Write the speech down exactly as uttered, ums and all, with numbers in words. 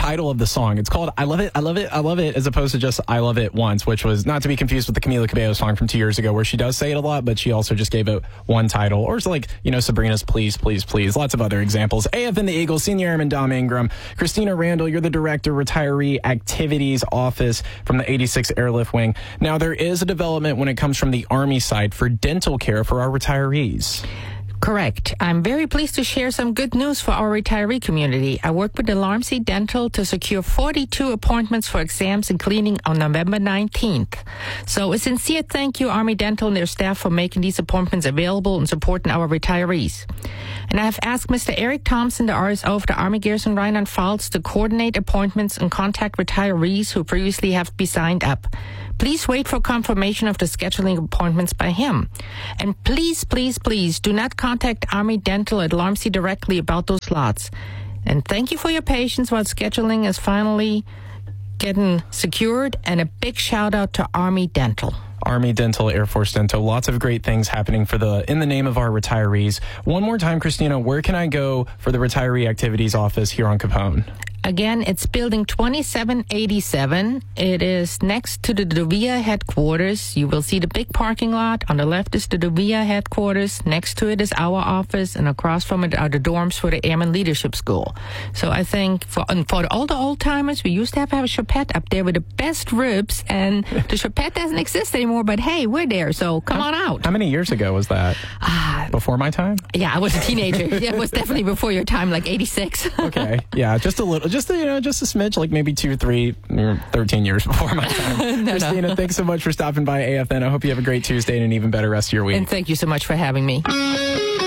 title of the song. It's called I Love It, I Love It, I Love It, as opposed to just I Love It Once, which was not to be confused with the Camila Cabello song from two years ago, where she does say it a lot, but she also just gave it one title. Or it's like, you know, Sabrina's Please, Please, Please. Lots of other examples. A F and the Eagles, Senior Airman Dom Ingram. Christina Randall, you're the Director, Retiree Activities Office from the eighty-six Airlift Wing. Now, there is a development when it comes from the Army side for dental care for our retirees. Correct. I'm very pleased to share some good news for our retiree community. I worked with Alarm-C Dental to secure forty-two appointments for exams and cleaning on November nineteenth. So a sincere thank you, Army Dental and their staff, for making these appointments available and supporting our retirees. And I have asked Mister Eric Thompson, the R S O of the Army Garrison Rheinland-Pfalz, to coordinate appointments and contact retirees who previously have been signed up. Please wait for confirmation of the scheduling appointments by him. And please, please, please do not contact Army Dental at Alarm-C directly about those slots. And thank you for your patience while scheduling is finally getting secured. And a big shout out to Army Dental. Army Dental, Air Force Dental, lots of great things happening for the in the name of our retirees. One more time, Christina, where can I go for the Retiree Activities Office here on Capone? Again, it's building twenty-seven eighty-seven. It is next to the Dovia headquarters. You will see the big parking lot. On the left is the Dovia headquarters. Next to it is our office, and across from it are the dorms for the Airman Leadership School. So I think for, and for all the old timers, we used to have, have a Chopette up there with the best ribs, and the Chopette doesn't exist anymore, but hey, we're there, so come how, on out. How many years ago was that? Uh, before my time? Yeah, I was a teenager. Yeah, it was definitely before your time, like eighty-six. Okay, yeah, just a little. Just, you know, just a smidge, like maybe two, three, thirteen years before my time. no, Christina, no. thanks so much for stopping by A F N. I hope you have a great Tuesday and an even better rest of your week. And thank you so much for having me.